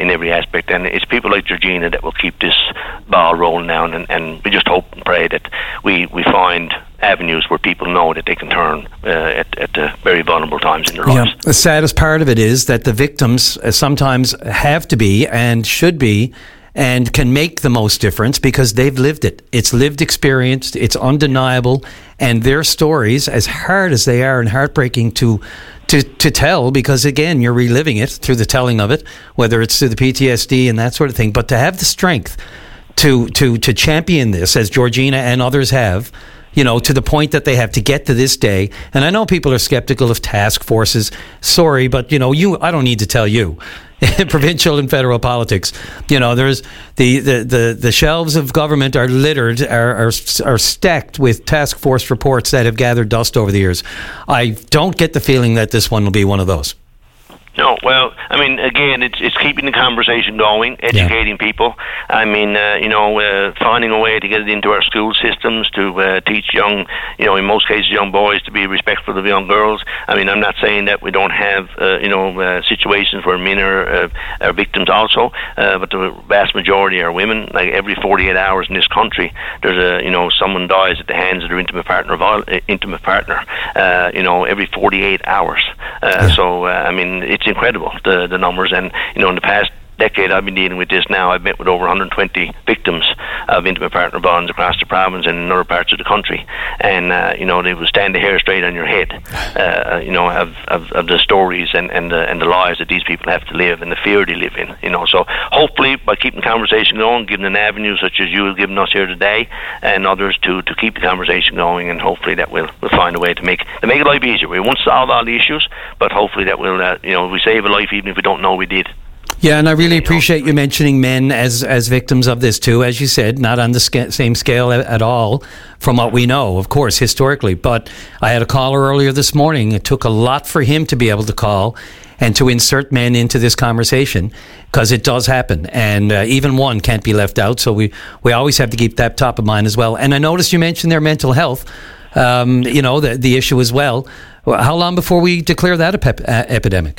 in every aspect. And it's people like Georgina that will keep this ball rolling down, and we just hope and pray that we find avenues where people know that they can turn at the very vulnerable times in their lives. The saddest part of it is that the victims sometimes have to be and should be and can make the most difference because they've lived it. It's lived experience. It's undeniable. And their stories, as hard as they are and heartbreaking to tell, because again, you're reliving it through the telling of it, whether it's through the PTSD and that sort of thing, but to have the strength to champion this, as Georgina and others have, to the point that they have to get to this day. And I know people are skeptical of task forces. Sorry, but I don't need to tell you. Provincial and federal politics, there's the shelves of government are littered, are stacked with task force reports that have gathered dust over the years. I don't get the feeling that this one will be one of those. No, well, I mean, again, it's keeping the conversation going, educating people. I mean, finding a way to get it into our school systems to teach young, in most cases, young boys to be respectful of young girls. I mean, I'm not saying that we don't have, situations where men are victims also, but the vast majority are women. Like every 48 hours in this country, there's someone dies at the hands of their intimate partner. Every 48 hours. So, I mean, it's incredible, the numbers. And in the past decade I've been dealing with this now, I've met with over 120 victims of intimate partner violence across the province and in other parts of the country, and they will stand the hair straight on your head of the stories and the lives that these people have to live and the fear they live in. So hopefully by keeping the conversation going, giving an avenue such as you have given us here today and others to keep the conversation going, and hopefully that we'll find a way to make it life easier. We won't solve all the issues, but hopefully that will we save a life even if we don't know we did. Yeah, and I really appreciate you mentioning men as victims of this too. As you said, not on the same scale at all from what we know, of course, historically. But I had a caller earlier this morning. It took a lot for him to be able to call and to insert men into this conversation, because it does happen. And even one can't be left out. So we always have to keep that top of mind as well. And I noticed you mentioned their mental health, the issue as well. How long before we declare that epidemic?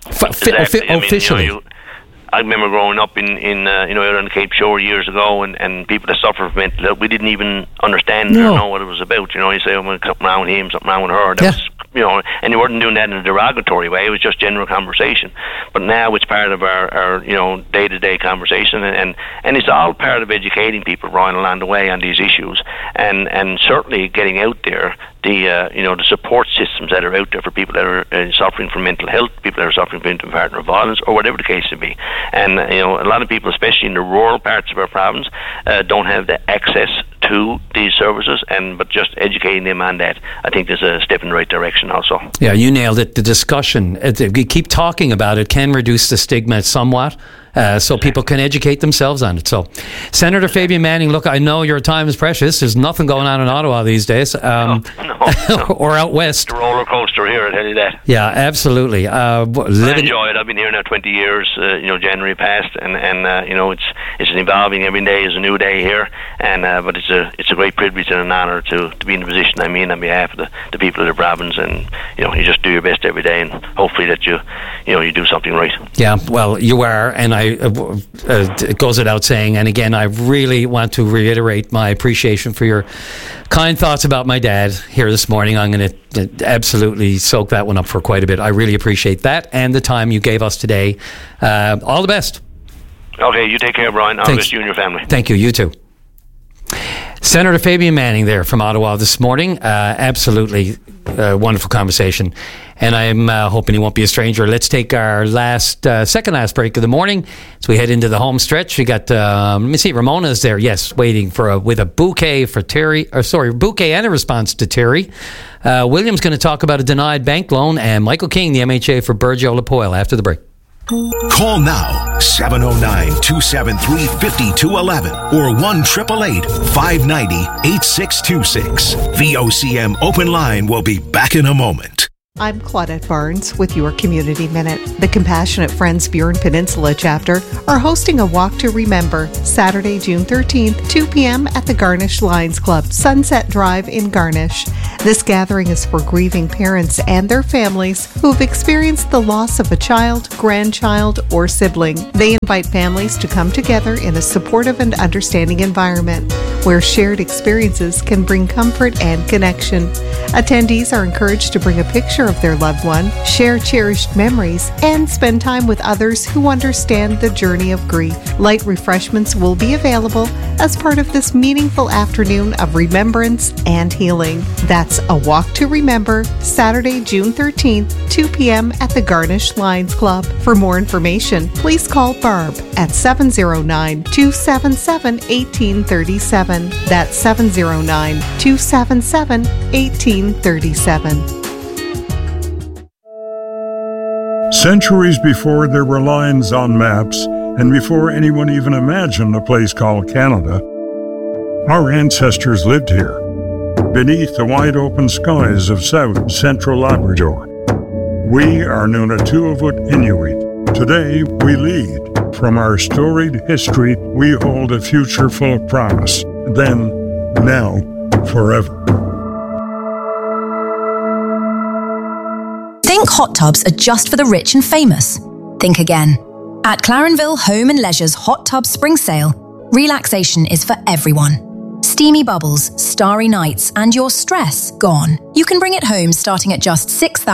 Officially. I remember growing up in out on the Cape Shore years ago, and people that suffer from mental health, we didn't even understand or know what it was about. You say, I'm going to something wrong with him, something wrong with her. That was, and you weren't doing that in a derogatory way. It was just general conversation. But now it's part of our day-to-day conversation, and it's all part of educating people, Brian, along the way on these issues, and certainly getting out there the support systems that are out there for people that are suffering from mental health, people that are suffering from intimate partner violence, or whatever the case may be. And a lot of people, especially in the rural parts of our province, don't have the access to these services, but just educating them on that, I think is a step in the right direction also. Yeah, you nailed it. The discussion, we keep talking about it, can reduce the stigma somewhat. So people can educate themselves on it. So, Senator Fabian Manning, look, I know your time is precious. There's nothing going on in Ottawa these days, no. or out west. It's a roller coaster here, I tell you that. Yeah, absolutely. I enjoy it. I've been here now 20 years. January passed, and it's evolving. Every day is a new day here, and but it's a great privilege and an honour to be in the position I'm in on behalf of the people of the province, and you just do your best every day, and hopefully that you do something right. Yeah, well, you are, and it goes without saying, and again, I really want to reiterate my appreciation for your kind thoughts about my dad here this morning. I'm going to absolutely soak that one up for quite a bit. I really appreciate that and the time you gave us today. All the best. Okay, you take care, Brian. All the best, you and your family. Thank you. You too. Senator Fabian Manning there from Ottawa this morning. Absolutely wonderful conversation. And I'm hoping he won't be a stranger. Let's take our second last break of the morning as we head into the home stretch. We got, let me see, Ramona's there. Yes, waiting with a bouquet for Terry. Bouquet and a response to Terry. William's going to talk about a denied bank loan, and Michael King, the MHA for Burgeo Lapoile, after the break. Call now, 709-273-5211 or 1-888-590-8626. The OCM open line will be back in a moment. I'm Claudette Barnes with your Community Minute. The Compassionate Friends Burin Peninsula chapter are hosting a Walk to Remember Saturday, June 13th, 2 p.m. at the Garnish Lions Club, Sunset Drive in Garnish. This gathering is for grieving parents and their families who have experienced the loss of a child, grandchild, or sibling. They invite families to come together in a supportive and understanding environment where shared experiences can bring comfort and connection. Attendees are encouraged to bring a picture of their loved one, share cherished memories, and spend time with others who understand the journey of grief. Light refreshments will be available as part of this meaningful afternoon of remembrance and healing. That's a Walk to Remember, Saturday, June 13th, 2 p.m. at the Garnish Lions Club. For more information, please call Barb at 709-277-1837. That's 709-277-1837. Centuries before there were lines on maps, and before anyone even imagined a place called Canada, our ancestors lived here, beneath the wide-open skies of South Central Labrador. We are Nunatuavut Inuit. Today, we lead. From our storied history, we hold a future full of promise. Then, now, forever. Think hot tubs are just for the rich and famous? Think again. At Clarenville Home and Leisure's Hot Tub Spring Sale, relaxation is for everyone. Steamy bubbles, starry nights, and your stress gone. You can bring it home starting at just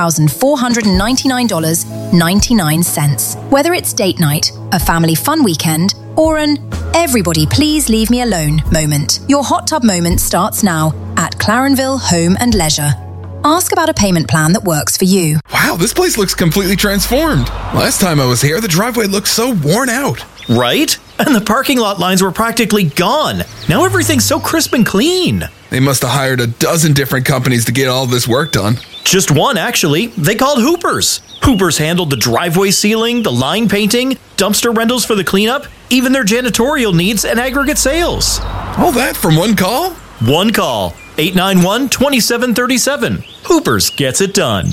$6,499.99. Whether it's date night, a family fun weekend, or an everybody please leave me alone moment. Your hot tub moment starts now at Clarenville Home and Leisure. Ask about a payment plan that works for you. Wow, this place looks completely transformed. Last time I was here, the driveway looked so worn out. Right? And the parking lot lines were practically gone. Now everything's so crisp and clean. They must have hired a dozen different companies to get all this work done. Just one, actually. They called Hoopers. Hoopers handled the driveway sealing, the line painting, dumpster rentals for the cleanup, even their janitorial needs and aggregate sales. All that from one call? One call. 891-2737. Hoopers gets it done.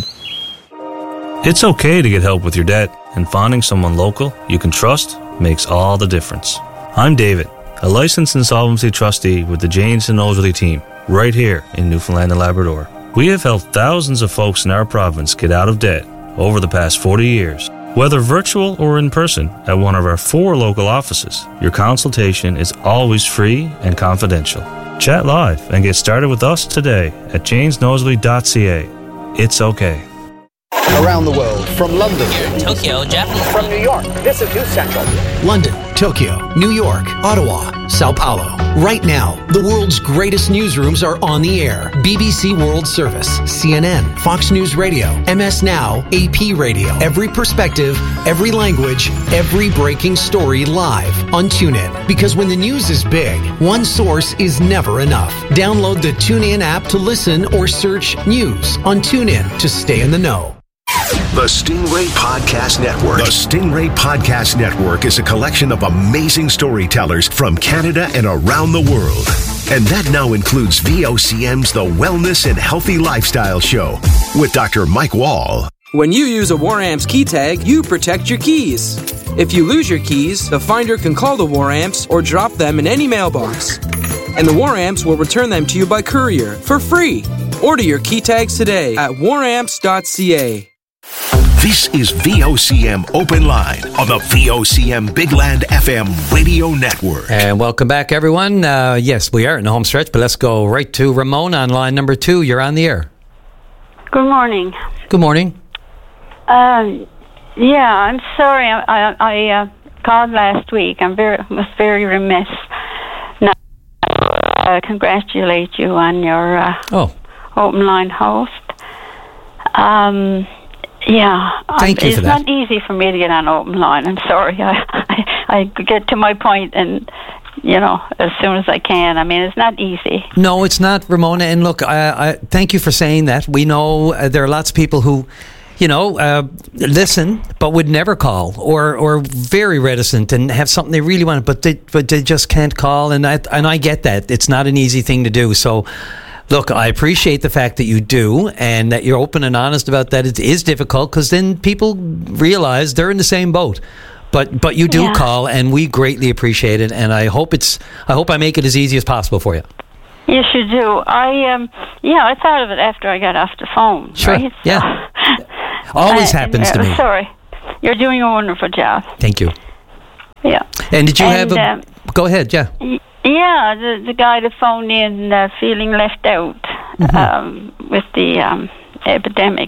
It's okay to get help with your debt, and finding someone local you can trust makes all the difference. I'm David, a licensed insolvency trustee with the Janes and Nosworthy team, right here in Newfoundland and Labrador. We have helped thousands of folks in our province get out of debt over the past 40 years. Whether virtual or in person at one of our 4 local offices, your consultation is always free and confidential. Chat live and get started with us today at janesnosworthy.ca. It's okay. Around the world, from London, Tokyo, Japan, from New York, this is News Central. London, Tokyo, New York, Ottawa, Sao Paulo. Right now, the world's greatest newsrooms are on the air. BBC World Service, CNN, Fox News Radio, MS Now, AP Radio. Every perspective, every language, every breaking story live on TuneIn. Because when the news is big, one source is never enough. Download the TuneIn app to listen or search news on TuneIn to stay in the know. The Stingray Podcast Network. The Stingray Podcast Network is a collection of amazing storytellers from Canada and around the world. And that now includes VOCM's The Wellness and Healthy Lifestyle Show with Dr. Mike Wall. When you use a WarAmps key tag, you protect your keys. If you lose your keys, the finder can call the WarAmps or drop them in any mailbox. And the WarAmps will return them to you by courier for free. Order your key tags today at waramps.ca. This is VOCM Open Line on the VOCM Big Land FM Radio Network. And welcome back, everyone. Yes, we are in the home stretch, but let's go right to Ramona on line number 2. You're on the air. Good morning. Good morning. Yeah, I'm sorry. I called last week. I was very remiss. Now, congratulate you on your open line host. Yeah. Thank you for that. It's not easy for me to get on open line. I'm sorry. I get to my point and, as soon as I can. I mean, it's not easy. No, it's not, Ramona. And look, I thank you for saying that. We know there are lots of people who, listen, but would never call or very reticent and have something they really want, but they just can't call. And I get that. It's not an easy thing to do. So Look, I appreciate the fact that you do and that you're open and honest about that. It is difficult because then people realize they're in the same boat. But you do call, and we greatly appreciate it. And I hope I make it as easy as possible for you. Yes, you do. I thought of it after I got off the phone. Sure. Right? Yeah. Always happens to me. Sorry. You're doing a wonderful job. Thank you. Yeah. And did you have go ahead, yeah. Yeah, the guy that phoned in feeling left out with the epidemic,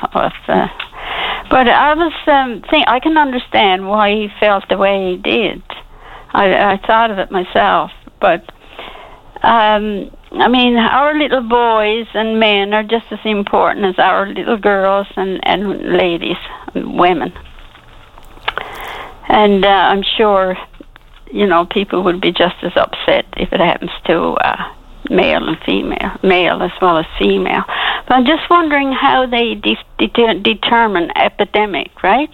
but I was thinking, I can understand why he felt the way he did. I thought of it myself, but I mean, our little boys and men are just as important as our little girls and ladies, and women. And I'm sure, people would be just as upset if it happens to male and female, male as well as female. But I'm just wondering how they determine epidemic, right?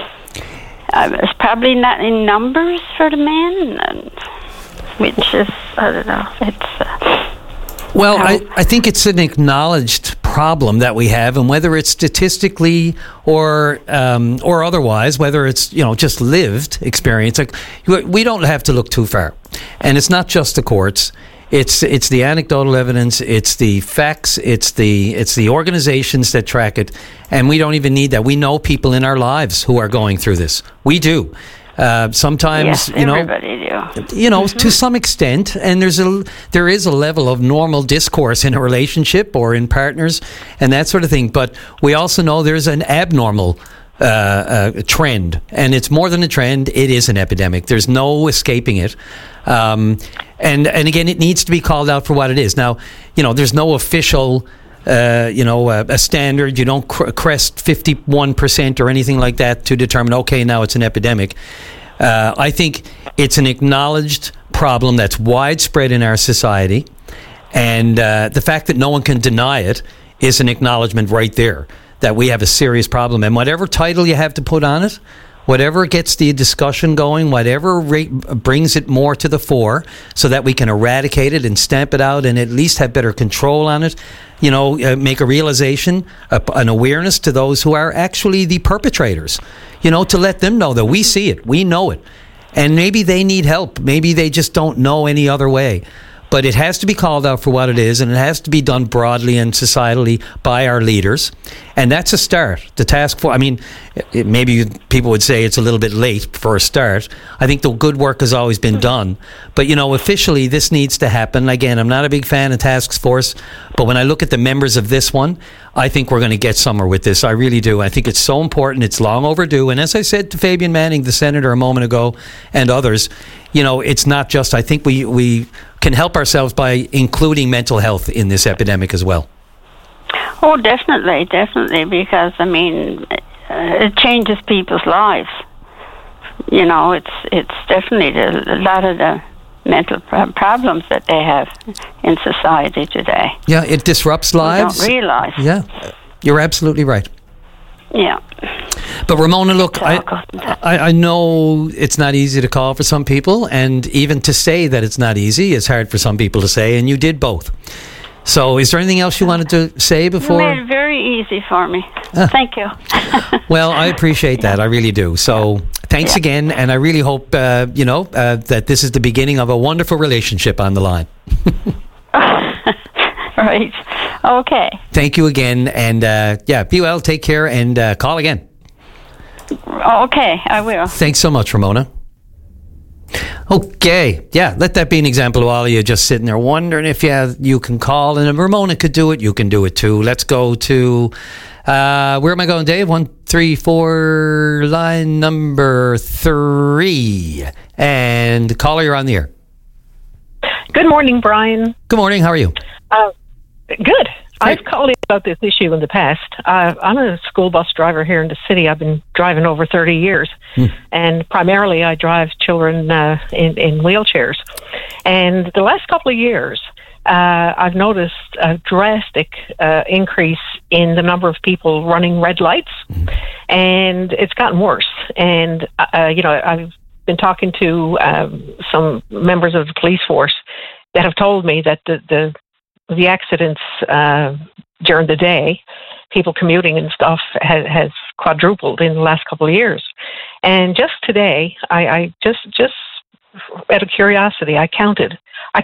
It's probably not in numbers for the men, which is, I don't know, it's... Well, I think it's an acknowledged problem that we have, and whether it's statistically or otherwise, whether it's just lived experience, like we don't have to look too far, and it's not just the courts. It's the anecdotal evidence, it's the facts, it's the organizations that track it, and we don't even need that. We know people in our lives who are going through this. We do. Sometimes, everybody do. To some extent, and there is a level of normal discourse in a relationship or in partners and that sort of thing. But we also know there's an abnormal trend, and it's more than a trend. It is an epidemic. There's no escaping it. And again, it needs to be called out for what it is. Now, there's no official a standard. You don't crest 51% or anything like that to determine, okay, now it's an epidemic. I think it's an acknowledged problem that's widespread in our society, and the fact that no one can deny it is an acknowledgement right there that we have a serious problem. And whatever title you have to put on it, whatever gets the discussion going, whatever brings it more to the fore so that we can eradicate it and stamp it out and at least have better control on it, make a realization, an awareness to those who are actually the perpetrators, to let them know that we see it, we know it, and maybe they need help. Maybe they just don't know any other way. But it has to be called out for what it is, and it has to be done broadly and societally by our leaders. And that's a start. The task force, maybe people would say it's a little bit late for a start. I think the good work has always been done. But, officially this needs to happen. Again, I'm not a big fan of task force, but when I look at the members of this one, I think we're going to get somewhere with this. I really do. I think it's so important. It's long overdue. And as I said to Fabian Manning, the senator, a moment ago, and others, it's not just, I think we can help ourselves by including mental health in this epidemic as well. Oh, definitely, because, it changes people's lives. It's definitely a lot of the mental problems that they have in society today. Yeah, it disrupts lives. Don't realize. Yeah, you're absolutely right. Yeah. But Ramona, look, I know it's not easy to call for some people, and even to say that it's not easy is hard for some people to say, and you did both. So is there anything else you wanted to say before? You made it very easy for me. Thank you. Well, I appreciate that. I really do. So thanks again, and I really hope, that this is the beginning of a wonderful relationship on the line. Right. Okay. Thank you again, and be well, take care, and call again. Okay, I will. Thanks so much, Ramona. Okay, let that be an example of all of you just sitting there wondering if you can call, and if Ramona could do it, you can do it too. Let's go to, where am I going, Dave? 134, line number 3. And caller, you're on the air. Good morning, Brian. Good morning, how are you? Good. I've called in about this issue in the past. I'm a school bus driver here in the city. I've been driving over 30 years. And primarily I drive children in wheelchairs. And the last couple of years, I've noticed a drastic increase in the number of people running red lights. And it's gotten worse. And, I've been talking to some members of the police force that have told me that the the accidents during the day, people commuting and stuff has quadrupled in the last couple of years. And just today, I just out of curiosity, I counted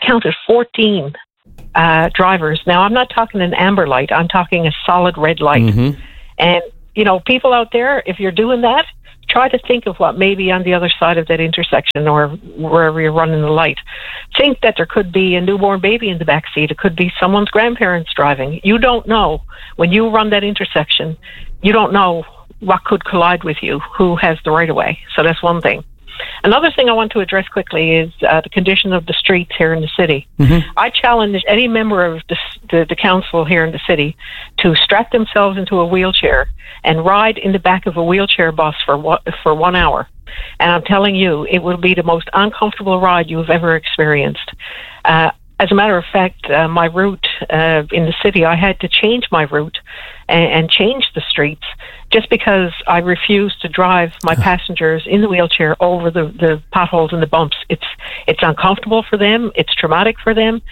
14 drivers. Now, I'm not talking an amber light. I'm talking a solid red light. Mm-hmm. And, people out there, if you're doing that, try to think of what may be on the other side of that intersection or wherever you're running the light. Think that there could be a newborn baby in the back seat. It could be someone's grandparents driving. You don't know. When you run that intersection, you don't know what could collide with you, who has the right of way. So that's one thing. Another thing I want to address quickly is the condition of the streets here in the city. Mm-hmm. I challenge any member of the council here in the city to strap themselves into a wheelchair and ride in the back of a wheelchair bus for 1 hour. And I'm telling you, it will be the most uncomfortable ride you've ever experienced. As a matter of fact, my route in the city, I had to change my route and change the streets just because I refused to drive my passengers in the wheelchair over the potholes and the bumps. It's uncomfortable for them. It's traumatic for them.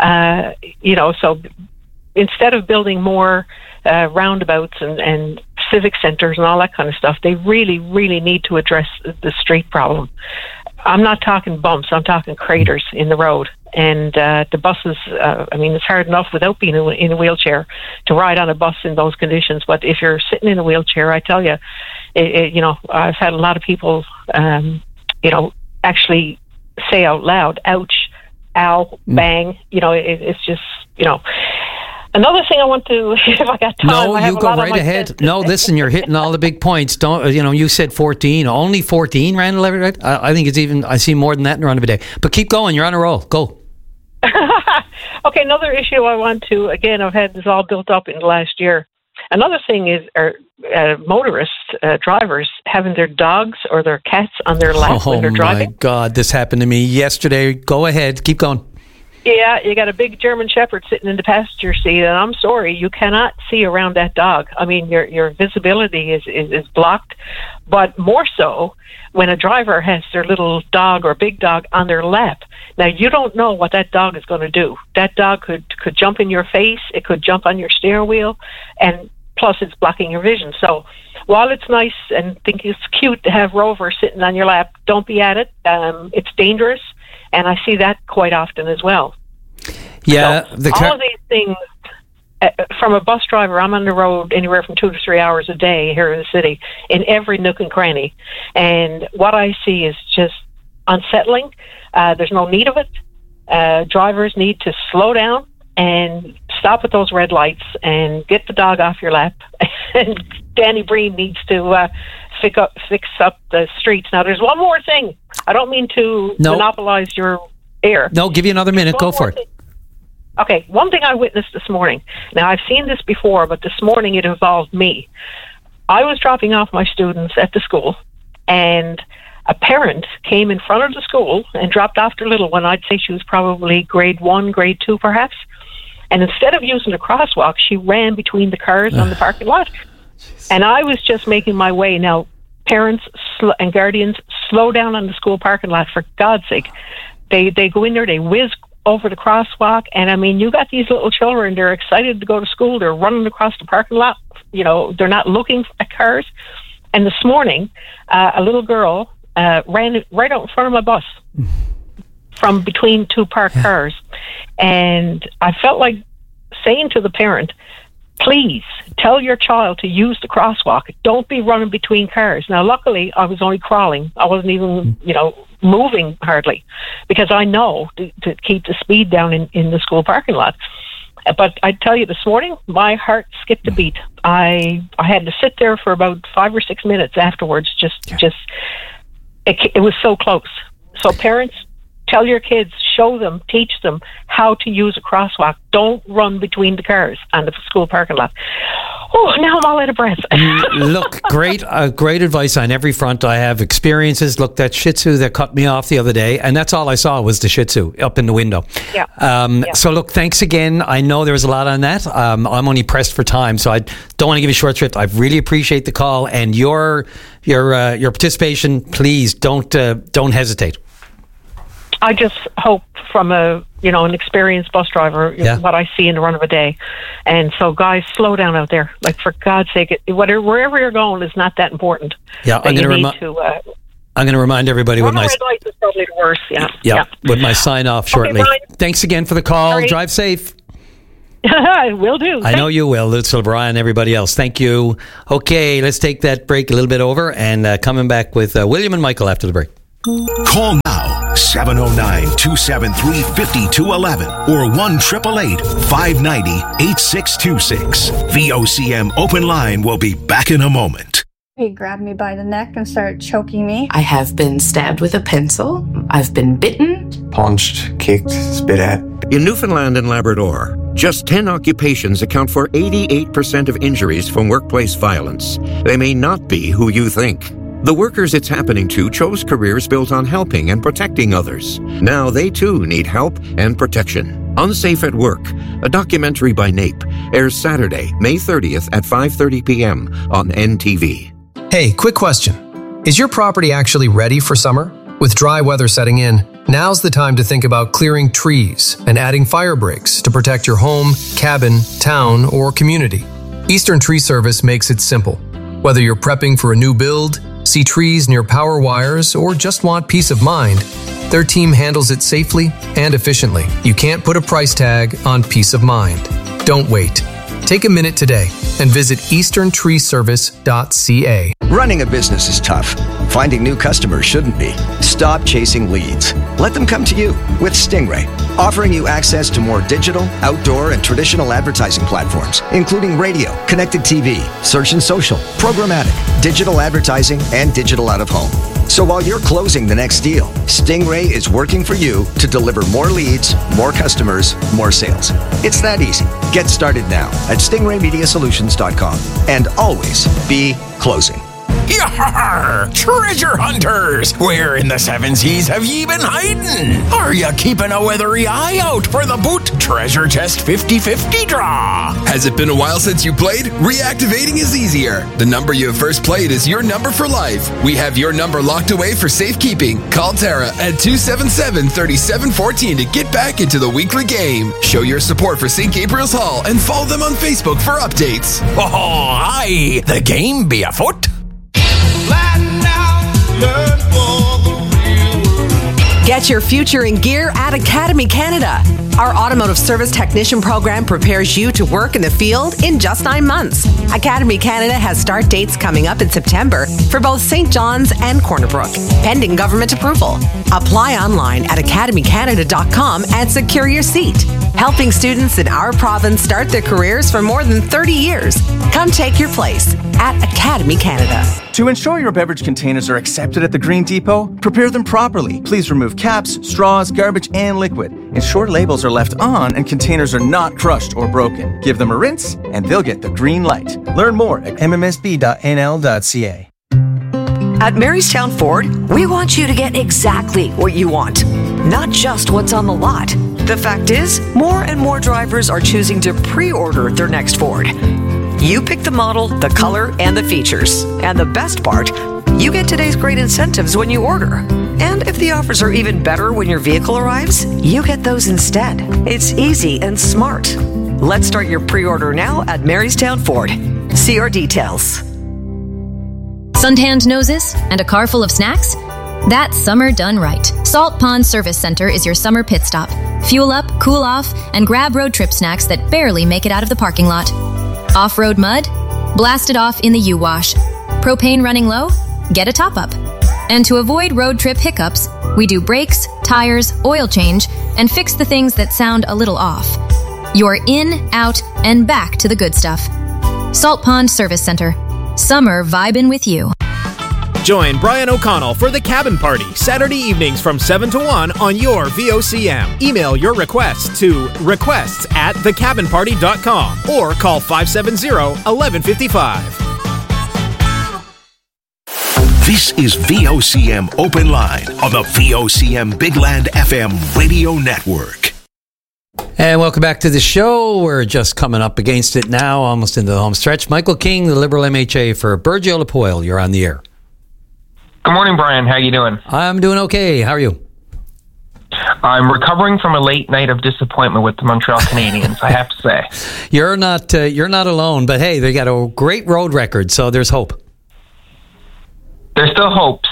So instead of building more roundabouts and civic centers and all that kind of stuff, they really, really need to address the street problem. I'm not talking bumps. I'm talking craters in the road. And the buses, it's hard enough without being in a wheelchair to ride on a bus in those conditions. But if you're sitting in a wheelchair, I tell you, I've had a lot of people, actually say out loud, ouch, ow, bang. It's just, Another thing I want to, if I got time. No, you go right ahead. No, listen, you're hitting all the big points. Don't you said 14, only 14 Randall every day? I think it's even. I see more than that in around every day. But keep going. You're on a roll. Go. Okay, another issue I want to. Again, I've had this all built up in the last year. Another thing is motorists, drivers, having their dogs or their cats on their lap when they're driving. Oh my God, this happened to me yesterday. Go ahead. Keep going. Yeah, you got a big German Shepherd sitting in the passenger seat, and I'm sorry, you cannot see around that dog. I mean, your visibility is blocked, but more so when a driver has their little dog or big dog on their lap. Now, you don't know what that dog is going to do. That dog could jump in your face, it could jump on your steering wheel, and plus it's blocking your vision. So while it's nice and think it's cute to have Rover sitting on your lap, don't be at it. It's dangerous. And I see that quite often as well. Yeah. So all of these things, from a bus driver, I'm on the road anywhere from 2 to 3 hours a day here in the city, in every nook and cranny. And what I see is just unsettling. There's no need of it. Drivers need to slow down and stop at those red lights and get the dog off your lap. And Danny Breen needs to fix up the streets. Now, there's one more thing. I don't mean to monopolize your air. No, give you another minute. Go for it. Okay, one thing I witnessed this morning. Now, I've seen this before, but this morning it involved me. I was dropping off my students at the school, and a parent came in front of the school and dropped off their little one. I'd say she was probably grade 1, grade 2, perhaps. And instead of using the crosswalk, she ran between the cars on the parking lot. And I was just making my way. Now, parents and guardians, slow down on the school parking lot, for God's sake. They go in there, they whiz over the crosswalk, and I mean, you got these little children, they're excited to go to school, they're running across the parking lot, they're not looking at cars. And this morning, a little girl ran right out in front of my bus from between two parked cars. And I felt like saying to the parent, please tell your child to use the crosswalk. Don't be running between cars. Now, luckily, I was only crawling. I wasn't even, moving hardly, because I know to keep the speed down in the school parking lot. But I tell you, this morning, my heart skipped a beat. I had to sit there for about 5 or 6 minutes afterwards. It was so close. So parents, tell your kids, show them, teach them how to use a crosswalk. Don't run between the cars on the school parking lot. Oh, now I'm all out of breath. Look, great advice on every front. I have experiences. Look, that Shih Tzu that cut me off the other day, and that's all I saw was the Shih Tzu up in the window. Yeah. So look, thanks again. I know there was a lot on that. I'm only pressed for time, so I don't want to give you short shrift. I really appreciate the call and your participation. Please don't hesitate. I just hope from an experienced bus driver, what I see in the run of a day. And so, guys, slow down out there. Like, for God's sake, wherever you're going is not that important. Yeah, I'm going to remind everybody with my... Red light is probably the worst, yeah. With my sign-off shortly. Okay, thanks again for the call. Right. Drive safe. I will do. I know you will. It's Brian, everybody else. Thank you. Okay, let's take that break a little bit over and coming back with William and Michael after the break. Call now, 709-273-5211 or 1-888-590-8626. VOCM Open Line will be back in a moment. He grabbed me by the neck and started choking me. I have been stabbed with a pencil. I've been bitten. Punched, kicked, spit at. In Newfoundland and Labrador, just 10 occupations account for 88% of injuries from workplace violence. They may not be who you think. The workers it's happening to chose careers built on helping and protecting others. Now they too need help and protection. Unsafe at Work, a documentary by NAPE, airs Saturday, May 30th at 5:30 p.m. on NTV. Hey, quick question. Is your property actually ready for summer? With dry weather setting in, now's the time to think about clearing trees and adding fire breaks to protect your home, cabin, town, or community. Eastern Tree Service makes it simple. Whether you're prepping for a new build, see trees near power wires, or just want peace of mind, their team handles it safely and efficiently. You can't put a price tag on peace of mind. Don't wait. Take a minute today and visit easterntreeservice.ca. Running a business is tough. Finding new customers shouldn't be. Stop chasing leads. Let them come to you with Stingray, offering you access to more digital, outdoor, and traditional advertising platforms, including radio, connected TV, search and social, programmatic, digital advertising, and digital out-of-home. So while you're closing the next deal, Stingray is working for you to deliver more leads, more customers, more sales. It's that easy. Get started now at stingraymediasolutions.com and always be closing. Yar! Treasure hunters! Where in the seven seas have ye been hiding? Are ya keeping a weathery eye out for the Boot Treasure Chest 50/50 draw? Has it been a while since you played? Reactivating is easier. The number you have first played is your number for life. We have your number locked away for safekeeping. Call Tara at 277-3714 to get back into the weekly game. Show your support for St. Gabriel's Hall and follow them on Facebook for updates. Oh, aye! The game be afoot. Get your future in gear at Academy Canada. Our automotive service technician program prepares you to work in the field in just 9 months. Academy Canada has start dates coming up in September for both St. John's and Corner Brook, pending government approval. Apply online at academycanada.com and secure your seat. Helping students in our province start their careers for more than 30 years. Come take your place at Academy Canada. To ensure your beverage containers are accepted at the Green Depot, prepare them properly. Please remove caps, straws, garbage, and liquid. Ensure labels are left on and containers are not crushed or broken. Give them a rinse and they'll get the green light. Learn more at mmsb.nl.ca. At Marystown Ford, we want you to get exactly what you want, not just what's on the lot. The fact is, more and more drivers are choosing to pre-order their next Ford. You pick the model, the color, and the features. And the best part, you get today's great incentives when you order. And if the offers are even better when your vehicle arrives, you get those instead. It's easy and smart. Let's start your pre-order now at Marystown Ford. See our details. Suntanned noses and a car full of snacks? That's summer done right. Salt Pond Service Center is your summer pit stop. Fuel up, cool off, and grab road trip snacks that barely make it out of the parking lot. Off-road mud? Blast it off in the U-Wash. Propane running low? Get a top-up. And to avoid road trip hiccups, we do brakes, tires, oil change, and fix the things that sound a little off. You're in, out, and back to the good stuff. Salt Pond Service Center. Summer vibin' with you. Join Brian O'Connell for The Cabin Party, Saturday evenings from 7 to 1 on your VOCM. Email your requests to requests@thecabinparty.com or call 570-1155. This is VOCM Open Line on the VOCM Big Land FM radio network. And welcome back to the show. We're just coming up against it now, almost into the home stretch. Michael King, the Liberal MHA for Burgeo-Lapoille. You're on the air. Good morning, Brian. How you doing? I'm doing okay. How are you? I'm recovering from a late night of disappointment with the Montreal Canadiens, I have to say. You're not alone, but hey, they got a great road record, so there's hope. There's still hope.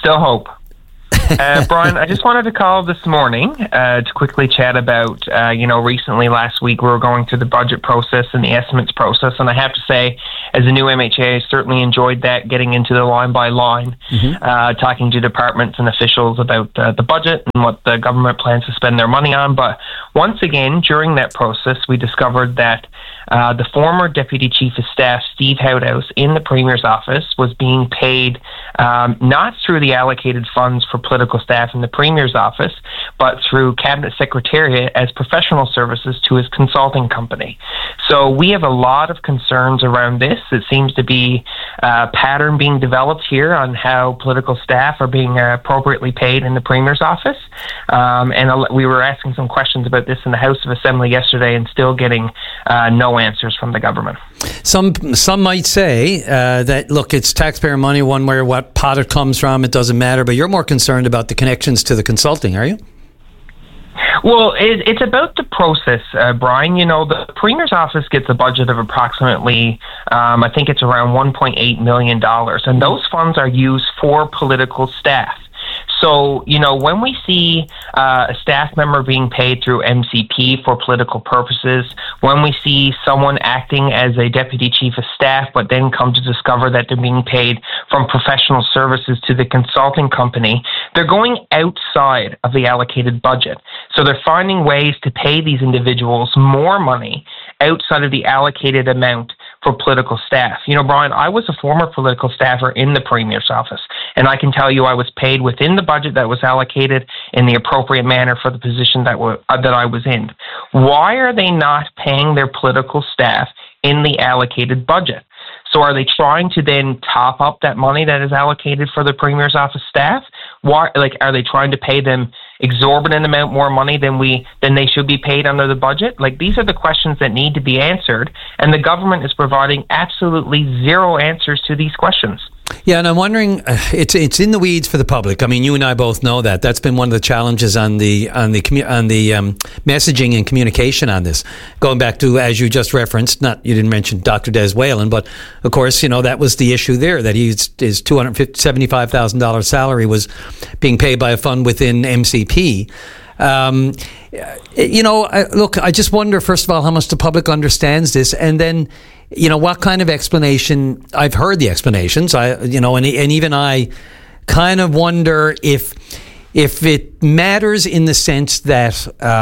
Brian, I just wanted to call this morning to quickly chat about, recently last week we were going through the budget process and the estimates process, and I have to say, as a new MHA, I certainly enjoyed that, getting into the line by line, talking to departments and officials about the budget and what the government plans to spend their money on. But once again, during that process, we discovered that the former Deputy Chief of Staff, Steve Houthouse, in the Premier's office was being paid not through the allocated funds for political staff in the Premier's office, but through Cabinet Secretariat as professional services to his consulting company. So we have a lot of concerns around this. It seems to be a pattern being developed here on how political staff are being appropriately paid in the Premier's office. And we were asking some questions about this in the House of Assembly yesterday and still getting no answers from the government. Some might say that, look, it's taxpayer money one way or what pot it comes from, it doesn't matter, but you're more concerned about the connections to the consulting, are you? Well, it's about the process, Brian. The Premier's office gets a budget of approximately, I think it's around $1.8 million, and those funds are used for political staff. So, when we see a staff member being paid through MCP for political purposes, when we see someone acting as a deputy chief of staff, but then come to discover that they're being paid from professional services to the consulting company, they're going outside of the allocated budget. So they're finding ways to pay these individuals more money outside of the allocated amount for political staff. Brian, I was a former political staffer in the Premier's office, and I can tell you I was paid within the budget that was allocated in the appropriate manner for the position that I was in. Why are they not paying their political staff in the allocated budget? So are they trying to then top up that money that is allocated for the Premier's office staff? Are they trying to pay them exorbitant amount more money than they should be paid under the budget? These are the questions that need to be answered, and the government is providing absolutely zero answers to these questions. Yeah, and I'm wondering, it's in the weeds for the public. I mean, you and I both know that. That's been one of the challenges on the messaging and communication on this. Going back to, as you just referenced, you didn't mention Dr. Des Whalen, but of course, that was the issue there, that his $275,000 salary was being paid by a fund within MCP. Look, I just wonder, first of all, how much the public understands this, and then, what kind of explanation. I've heard the explanations, and even I kind of wonder if it matters in the sense that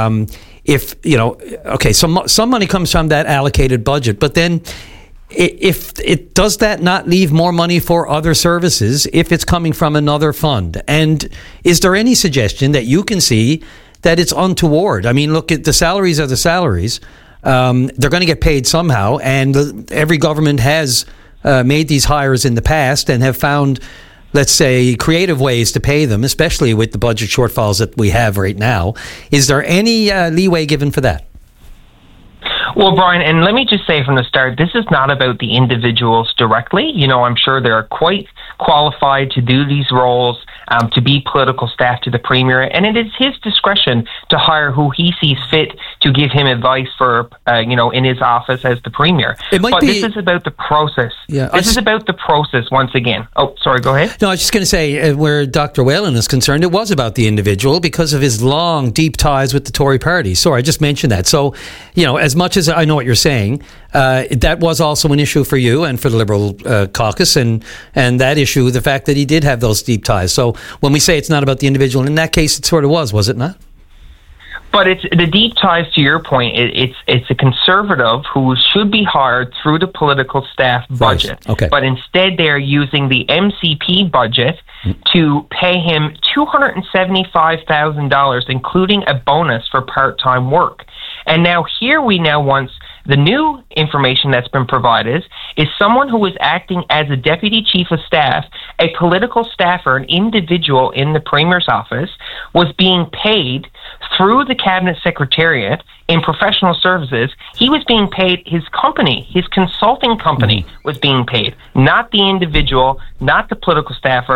some money comes from that allocated budget, but then if it does that not leave more money for other services if it's coming from another fund? And is there any suggestion that you can see that it's untoward? I mean, look, the salaries are the salaries. They're going to get paid somehow, and every government has made these hires in the past and have found, let's say, creative ways to pay them, especially with the budget shortfalls that we have right now. Is there any leeway given for that? Well, Brian, and let me just say from the start, this is not about the individuals directly. I'm sure they're quite qualified to do these roles, to be political staff to the Premier, and it is his discretion to hire who he sees fit to give him advice for, in his office as the Premier. This is about the process. Yeah, this is about the process once again. Oh, sorry, go ahead. No, I was just going to say, where Dr. Whalen is concerned, it was about the individual because of his long, deep ties with the Tory party. Sorry, I just mentioned that. So, as much as I know what you're saying, that was also an issue for you and for the Liberal caucus, and that issue, the fact that he did have those deep ties. So when we say it's not about the individual, in that case, it sort of was it not? But it's the deep ties, to your point. It's a conservative who should be hired through the political staff budget. Right. Okay. But instead they're using the MCP budget to pay him $275,000, including a bonus for part-time work. And now here we want the new information that's been provided is someone who is acting as a deputy chief of staff, a political staffer, an individual in the Premier's office, was being paid through the Cabinet Secretariat in professional services. He was being paid, his company, his consulting company was being paid, not the individual, not the political staffer.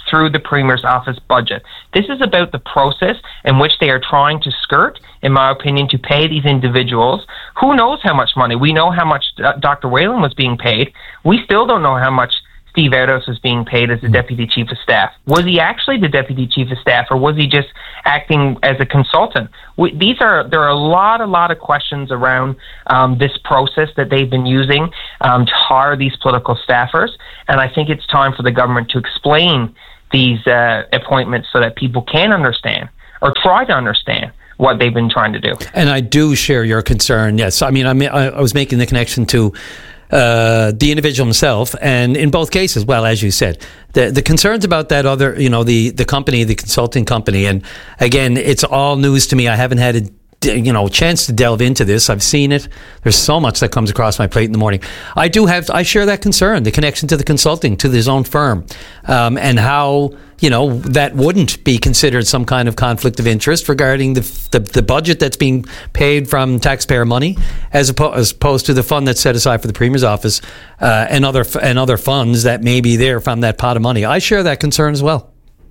through the Premier's office budget. This is about the process in which they are trying to skirt, in my opinion, to pay these individuals. Who knows how much money? We know how much Dr. Whalen was being paid. We still don't know how much Steve Erdos was being paid as the Deputy Chief of Staff. Was he actually the Deputy Chief of Staff, or was he just acting as a consultant? There are a lot of questions around this process that they've been using to hire these political staffers, and I think it's time for the government to explain these appointments so that people can understand, or try to understand, what they've been trying to do. And I do share your concern, yes. I mean, I was making the connection to the individual himself, and in both cases, well, as you said, the concerns about that other, the company, the consulting company, and again, it's all news to me. I haven't had a chance to delve into this. I've seen it. There's so much that comes across my plate in the morning. I share that concern, the connection to the consulting, to his own firm, and how that wouldn't be considered some kind of conflict of interest regarding the budget that's being paid from taxpayer money, as opposed to the fund that's set aside for the Premier's office, and other funds that may be there from that pot of money. I share that concern as well.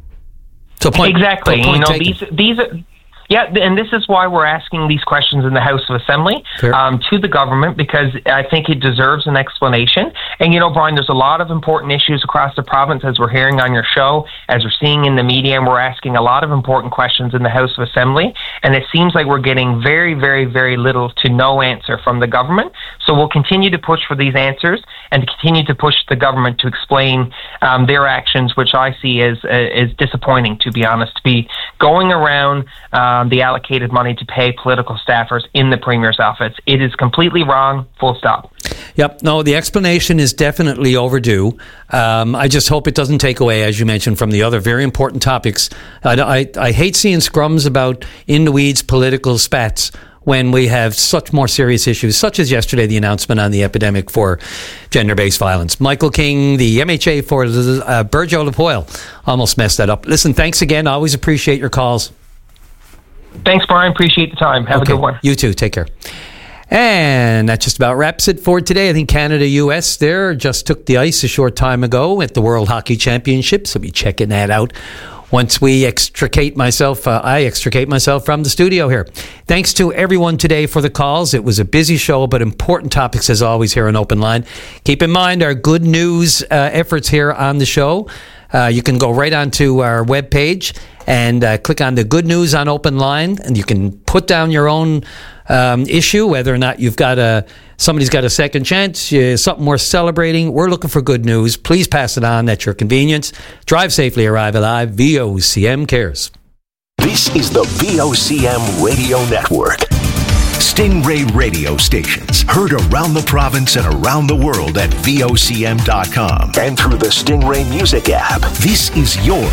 Exactly. These are. Yeah, and this is why we're asking these questions in the House of Assembly to the government, because I think it deserves an explanation. And, Brian, there's a lot of important issues across the province, as we're hearing on your show, as we're seeing in the media, and we're asking a lot of important questions in the House of Assembly. And it seems like we're getting very, very, very little to no answer from the government. So we'll continue to push for these answers and to continue to push the government to explain their actions, which I see as disappointing, to be honest, to be going around the allocated money to pay political staffers in the Premier's office. It is completely wrong, full stop. Yep. No, the explanation is definitely overdue. I just hope it doesn't take away, as you mentioned, from the other very important topics. I hate seeing scrums about in-the-weeds political spats when we have such more serious issues, such as yesterday, the announcement on the epidemic for gender-based violence. Michael King, the MHA for Burgeo-Lapoil, almost messed that up. Listen, thanks again. I always appreciate your calls. Thanks, Brian. Appreciate the time. Have a good one. You too. Take care. And that just about wraps it for today. I think Canada-US there just took the ice a short time ago at the World Hockey Championships. So be checking that out once we I extricate myself from the studio here. Thanks to everyone today for the calls. It was a busy show, but important topics as always here on Open Line. Keep in mind our good news efforts here on the show. You can go right onto our webpage and click on the Good News on Open Line, and you can put down your own issue, whether or not you've got somebody's got a second chance, something worth celebrating. We're looking for good news. Please pass it on at your convenience. Drive safely, arrive alive. VOCM cares. This is the VOCM Radio Network. Stingray radio stations heard around the province and around the world at VOCM.com and through the Stingray Music app. This is your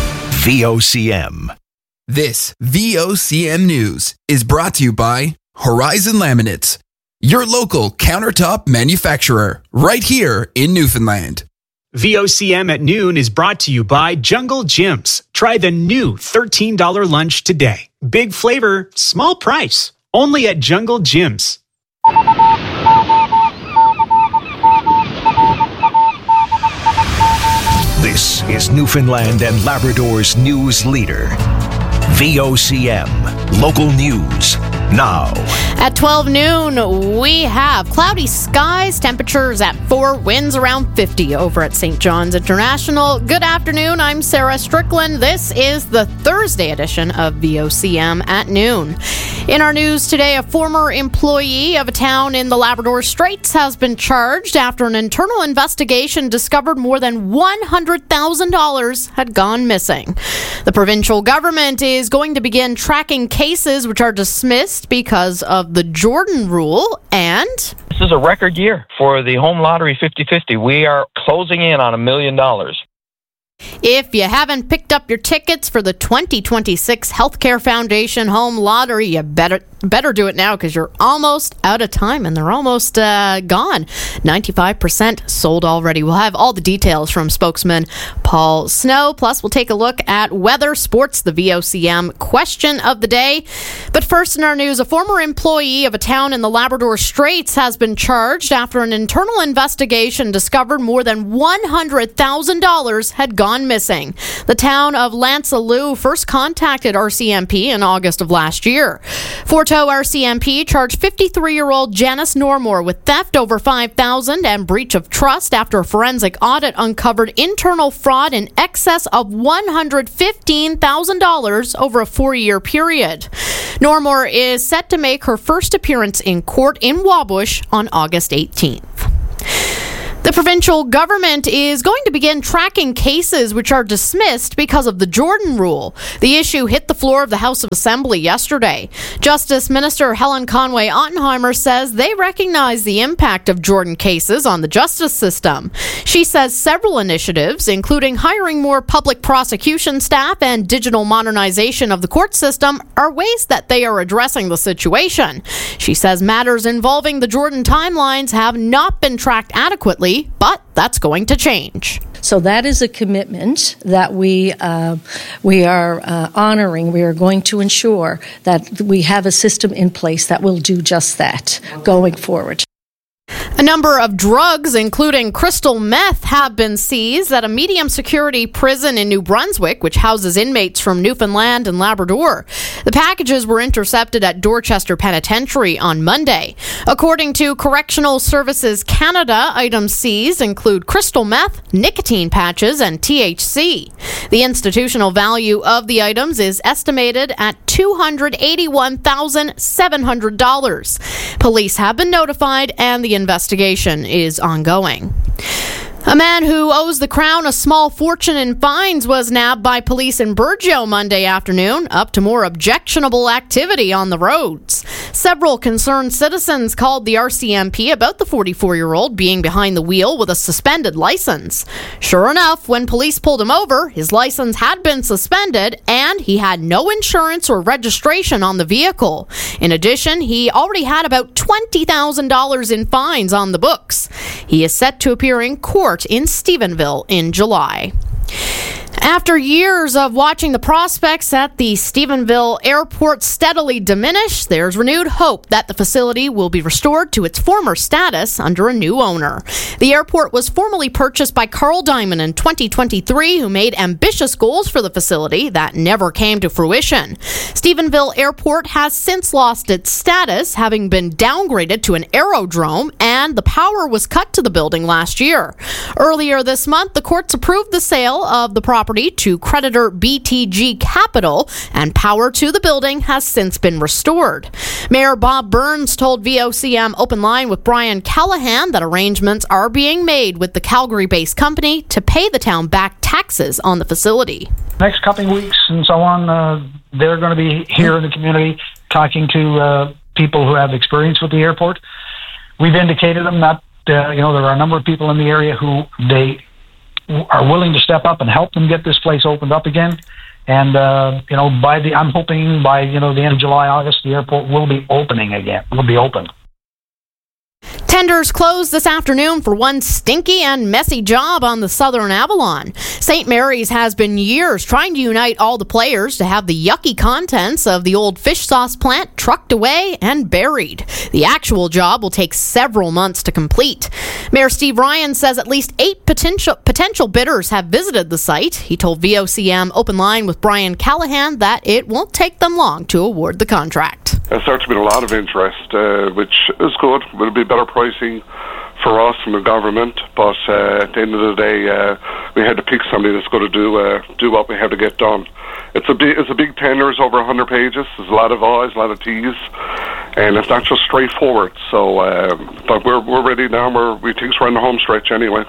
VOCM. This VOCM News is brought to you by Horizon Laminates, your local countertop manufacturer, right here in Newfoundland. VOCM at noon is brought to you by Jungle Gyms. Try the new $13 lunch today. Big flavor, small price. Only at Jungle Gyms. This is Newfoundland and Labrador's news leader. VOCM, local news, now. At 12 noon, we have cloudy skies, temperatures at 4, winds around 50 over at St. John's International. Good afternoon, I'm Sarah Strickland. This is the Thursday edition of VOCM at noon. In our news today, a former employee of a town in the Labrador Straits has been charged after an internal investigation discovered more than $100,000 had gone missing. The provincial government is going to begin tracking cases which are dismissed because of the Jordan rule, and this is a record year for the home lottery 50-50. We are closing in on $1 million. If you haven't picked up your tickets for the 2026 Healthcare Foundation Home Lottery, you better better do it now because you're almost out of time and they're almost gone. 95% sold already. We'll have all the details from spokesman Paul Snow. Plus, we'll take a look at weather, sports, the VOCM question of the day. But first in our news, a former employee of a town in the Labrador Straits has been charged after an internal investigation discovered more than $100,000 had gone missing. The town of Lansalou first contacted RCMP in August of last year. Forto RCMP charged 53-year-old Janice Normore with theft over $5,000 and breach of trust after a forensic audit uncovered internal fraud in excess of $115,000 over a 4-year period. Normore is set to make her first appearance in court in Wabush on August 18th. The provincial government is going to begin tracking cases which are dismissed because of the Jordan Rule. The issue hit the floor of the House of Assembly yesterday. Justice Minister Helen Conway Ottenheimer says they recognize the impact of Jordan cases on the justice system. She says several initiatives, including hiring more public prosecution staff and digital modernization of the court system, are ways that they are addressing the situation. She says matters involving the Jordan timelines have not been tracked adequately, but that's going to change. So that is a commitment that we are honoring. We are going to ensure that we have a system in place that will do just that going forward. A number of drugs, including crystal meth, have been seized at a medium-security prison in New Brunswick, which houses inmates from Newfoundland and Labrador. The packages were intercepted at Dorchester Penitentiary on Monday. According to Correctional Services Canada, items seized include crystal meth, nicotine patches, and THC. The institutional value of the items is estimated at $281,700. Police have been notified and the investigation is ongoing. A man who owes the Crown a small fortune in fines was nabbed by police in Burgeo Monday afternoon, up to more objectionable activity on the roads. Several concerned citizens called the RCMP about the 44-year-old being behind the wheel with a suspended license. Sure enough, when police pulled him over, his license had been suspended and he had no insurance or registration on the vehicle. In addition, he already had about $20,000 in fines on the books. He is set to appear in court in Stephenville in July. After years of watching the prospects at the Stephenville Airport steadily diminish, there's renewed hope that the facility will be restored to its former status under a new owner. The airport was formally purchased by Carl Diamond in 2023, who made ambitious goals for the facility that never came to fruition. Stephenville Airport has since lost its status, having been downgraded to an aerodrome, and the power was cut to the building last year. Earlier this month, the courts approved the sale of the property to creditor BTG Capital, and power to the building has since been restored. Mayor Bob Burns told VOCM Open Line with Brian Callahan that arrangements are being made with the Calgary-based company to pay the town back taxes on the facility. Next couple of weeks and so on, they're going to be here in the community talking to people who have experience with the airport. We've indicated them that there are a number of people in the area who they are willing to step up and help them get this place opened up again. And, I'm hoping by, the end of July, August, the airport will be opening again. Will be open. Tenders closed this afternoon for one stinky and messy job on the Southern Avalon. St. Mary's has been years trying to unite all the players to have the yucky contents of the old fish sauce plant trucked away and buried. The actual job will take several months to complete. Mayor Steve Ryan says at least 8 potential bidders have visited the site. He told VOCM Open Line with Brian Callahan that it won't take them long to award the contract. There's certainly been a lot of interest, which is good. It'll be better pricing for us from the government, but at the end of the day, we had to pick somebody that's going to do what we have to get done. It's a big tender. It's over 100 pages. There's a lot of I's, a lot of T's, and it's not just straightforward. So, but we're ready now. We think we're on the home stretch anyway.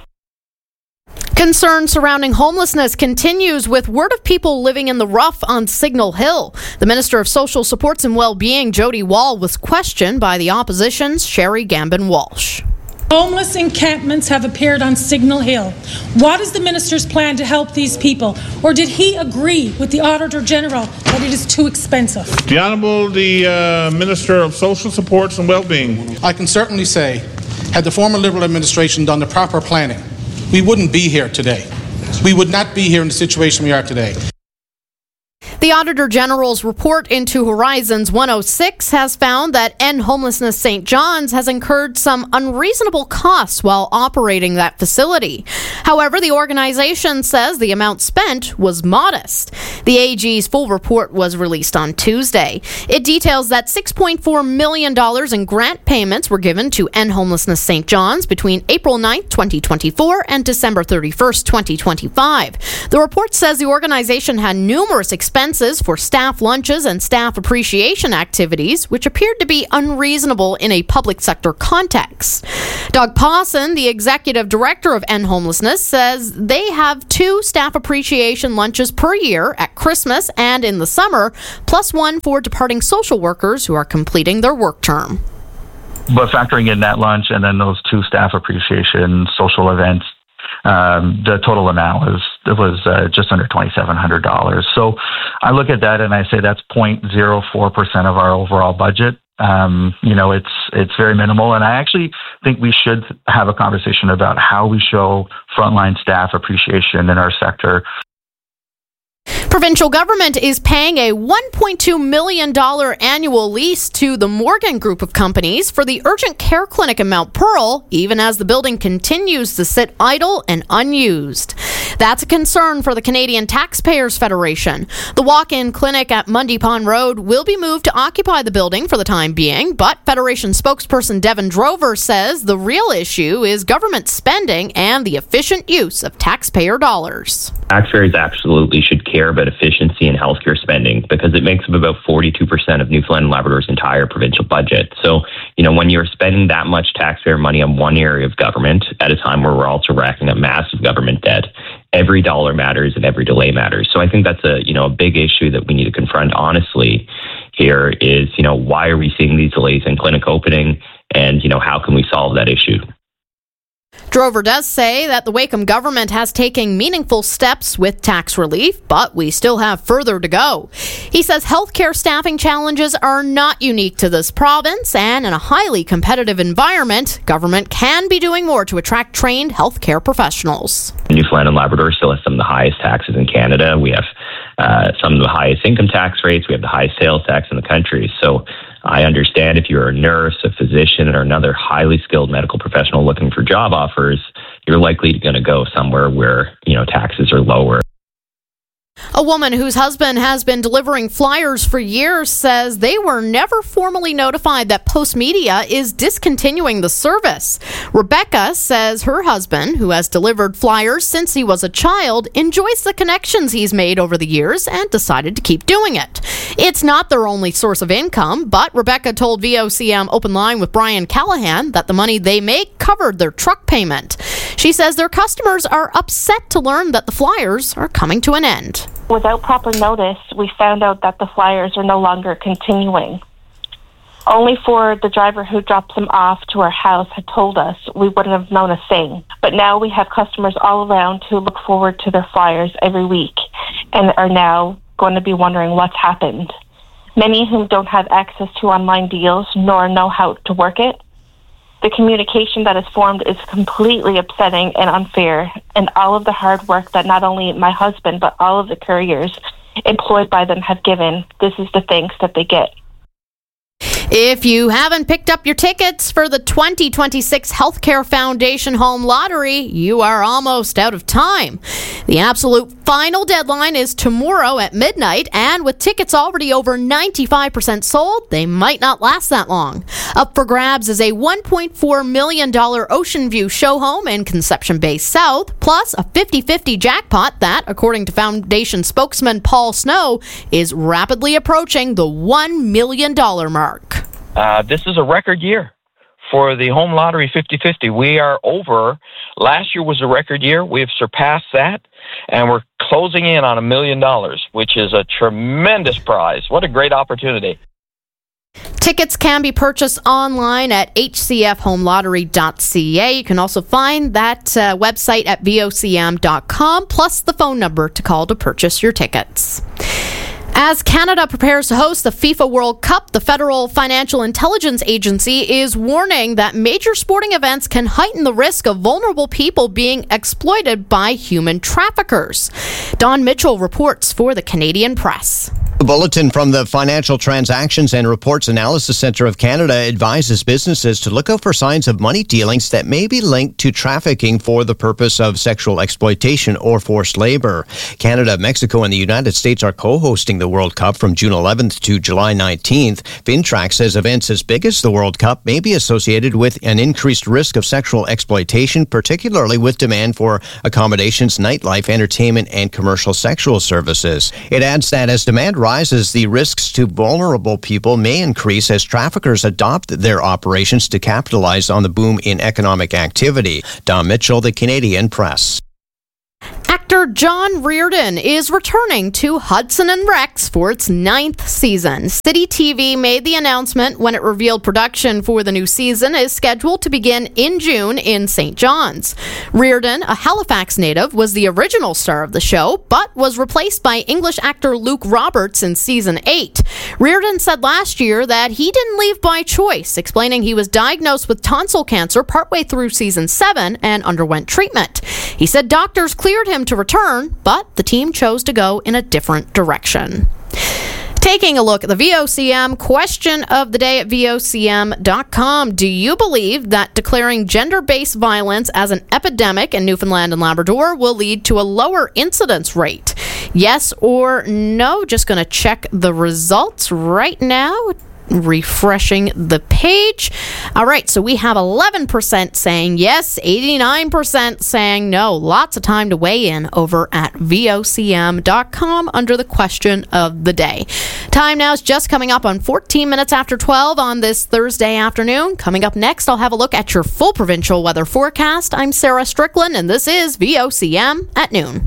Concern surrounding homelessness continues with word of people living in the rough on Signal Hill. The Minister of Social Supports and Wellbeing, Jody Wall, was questioned by the opposition's Sherry Gambin Walsh. Homeless encampments have appeared on Signal Hill. What is the minister's plan to help these people? Or did he agree with the Auditor General that it is too expensive? The Honourable Minister of Social Supports and Wellbeing. I can certainly say, had the former Liberal administration done the proper planning, we wouldn't be here today. We would not be here in the situation we are today. The Auditor General's report into Horizons 106 has found that End Homelessness St. John's has incurred some unreasonable costs while operating that facility. However, the organization says the amount spent was modest. The AG's full report was released on Tuesday. It details that $6.4 million in grant payments were given to End Homelessness St. John's between April 9, 2024 and December 31, 2025. The report says the organization had numerous expenses for staff lunches and staff appreciation activities, which appeared to be unreasonable in a public sector context. Doug Pawson, the executive director of End Homelessness, says they have 2 staff appreciation lunches per year at Christmas and in the summer, plus one for departing social workers who are completing their work term. But factoring in that lunch and then those 2 staff appreciation social events, the total amount was just under $2,700. So I look at that and I say that's 0.04% of our overall budget. It's very minimal, and I actually think we should have a conversation about how we show frontline staff appreciation in our sector. Provincial government is paying a $1.2 million annual lease to the Morgan Group of companies for the urgent care clinic in Mount Pearl, even as the building continues to sit idle and unused. That's a concern for the Canadian Taxpayers Federation. The walk-in clinic at Mundy Pond Road will be moved to occupy the building for the time being, but Federation spokesperson Devin Drover says the real issue is government spending and the efficient use of taxpayer dollars. Taxpayers absolutely should care about efficiency in healthcare spending because it makes up about 42% of Newfoundland and Labrador's entire provincial budget. So, when you're spending that much taxpayer money on one area of government at a time where we're also racking up massive government debt, every dollar matters and every delay matters. So I think that's a big issue that we need to confront honestly here is, why are we seeing these delays in clinic opening and, how can we solve that issue? Drover does say that the Wakeham government has taken meaningful steps with tax relief, but we still have further to go. He says healthcare staffing challenges are not unique to this province, and in a highly competitive environment, government can be doing more to attract trained healthcare professionals. Newfoundland and Labrador still has some of the highest taxes in Canada. We have some of the highest income tax rates. We have the highest sales tax in the country. So I understand if you're a nurse, a physician, or another highly skilled medical professional looking for job offers, you're likely going to go somewhere where, taxes are lower. A woman whose husband has been delivering flyers for years says they were never formally notified that Postmedia is discontinuing the service. Rebecca says her husband, who has delivered flyers since he was a child, enjoys the connections he's made over the years and decided to keep doing it. It's not their only source of income, but Rebecca told VOCM Open Line with Brian Callahan that the money they make covered their truck payment. She says their customers are upset to learn that the flyers are coming to an end. Without proper notice, we found out that the flyers are no longer continuing. Only for the driver who drops them off to our house had told us, we wouldn't have known a thing. But now we have customers all around who look forward to their flyers every week and are now going to be wondering what's happened. Many whom don't have access to online deals nor know how to work it. The communication that is formed is completely upsetting and unfair, and all of the hard work that not only my husband but all of the couriers employed by them have given, this is the thanks that they get. If you haven't picked up your tickets for the 2026 Healthcare Foundation Home Lottery, you are almost out of time. The absolute final deadline is tomorrow at midnight, and with tickets already over 95% sold, they might not last that long. Up for grabs is a $1.4 million Ocean View show home in Conception Bay South, plus a 50-50 jackpot that, according to Foundation spokesman Paul Snow, is rapidly approaching the $1 million mark. This is a record year for the Home Lottery 50-50. We are over. Last year was a record year. We have surpassed that, and we're closing in on $1 million, which is a tremendous prize. What a great opportunity. Tickets can be purchased online at hcfhomelottery.ca. You can also find that website at vocm.com, plus the phone number to call to purchase your tickets. As Canada prepares to host the FIFA World Cup, the Federal Financial Intelligence Agency is warning that major sporting events can heighten the risk of vulnerable people being exploited by human traffickers. Don Mitchell reports for the Canadian Press. A bulletin from the Financial Transactions and Reports Analysis Centre of Canada advises businesses to look out for signs of money dealings that may be linked to trafficking for the purpose of sexual exploitation or forced labor. Canada, Mexico, and the United States are co-hosting the World Cup from June 11th to July 19th. Fintrack says events as big as the World Cup may be associated with an increased risk of sexual exploitation, particularly with demand for accommodations, nightlife, entertainment, and commercial sexual services. It adds that as demand rises, the risks to vulnerable people may increase as traffickers adopt their operations to capitalize on the boom in economic activity. Don Mitchell, the Canadian Press. Actor John Reardon is returning to Hudson and Rex for its 9th season. City TV made the announcement when it revealed production for the new season is scheduled to begin in June in St. John's. Reardon, a Halifax native, was the original star of the show, but was replaced by English actor Luke Roberts in season 8. Reardon said last year that he didn't leave by choice, explaining he was diagnosed with tonsil cancer partway through season 7 and underwent treatment. He said doctors cleared him to return, but the team chose to go in a different direction. Taking a look at the VOCM question of the day at VOCM.com. Do you believe that declaring gender-based violence as an epidemic in Newfoundland and Labrador will lead to a lower incidence rate? Yes or no? Just going to check the results right now. Refreshing the page. All right, so we have 11% saying yes, 89% saying no. Lots of time to weigh in over at VOCM.com under the question of the day. Time now is just coming up on 14 minutes after 12 on this Thursday afternoon. Coming up next, I'll have a look at your full provincial weather forecast. I'm Sarah Strickland, and this is VOCM at noon.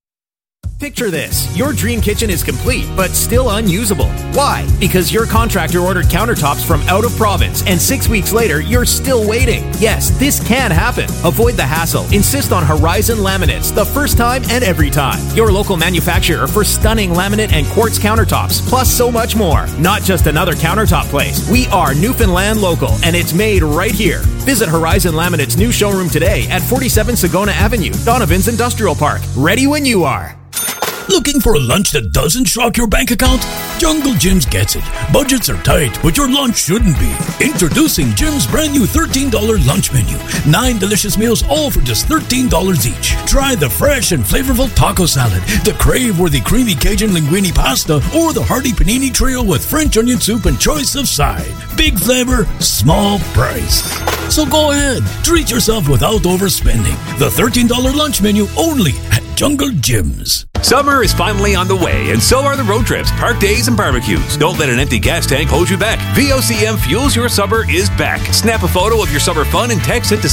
Picture this. Your dream kitchen is complete, but still unusable. Why? Because your contractor ordered countertops from out of province, and 6 weeks later, you're still waiting. Yes, this can happen. Avoid the hassle. Insist on Horizon Laminates, the first time and every time. Your local manufacturer for stunning laminate and quartz countertops, plus so much more. Not just another countertop place. We are Newfoundland local, and it's made right here. Visit Horizon Laminate's new showroom today at 47 Sagona Avenue, Donovan's Industrial Park. Ready when you are. Looking for a lunch that doesn't shock your bank account? Jungle Jim's gets it. Budgets are tight, but your lunch shouldn't be. Introducing Jim's brand new $13 lunch menu. 9 delicious meals, all for just $13 each. Try the fresh and flavorful taco salad, the crave-worthy creamy Cajun linguine pasta, or the hearty panini trio with French onion soup and choice of side. Big flavor, small price. So go ahead, treat yourself without overspending. The $13 lunch menu only at Jungle Jim's. Summer is finally on the way, and so are the road trips, park days, and barbecues. Don't let an empty gas tank hold you back. VOCM Fuels Your Summer is back. Snap a photo of your summer fun and text it to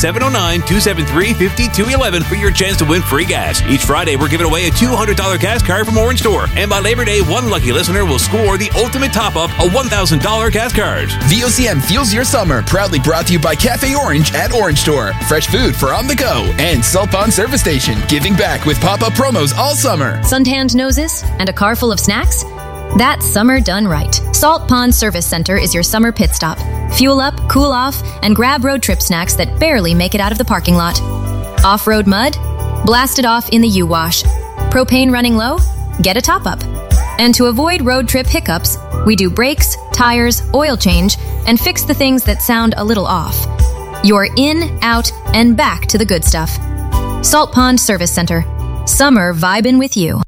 709-273-5211 for your chance to win free gas. Each Friday, we're giving away a $200 gas card from Orange Store. And by Labor Day, one lucky listener will score the ultimate top-up, a $1,000 gas card. VOCM Fuels Your Summer, proudly brought to you by Cafe Orange at Orange Store. Fresh food for on the go. And Salt Pond Service Station, giving back with pop-up promos all summer. Suntanned noses and a car full of snacks? That's summer done right. Salt Pond Service Center is your summer pit stop. Fuel up, cool off, and grab road trip snacks that barely make it out of the parking lot. Off-road mud? Blast it off in the U-Wash. Propane running low? Get a top-up. And to avoid road trip hiccups, we do brakes, tires, oil change, and fix the things that sound a little off. You're in, out, and back to the good stuff. Salt Pond Service Center. Summer vibin' with you.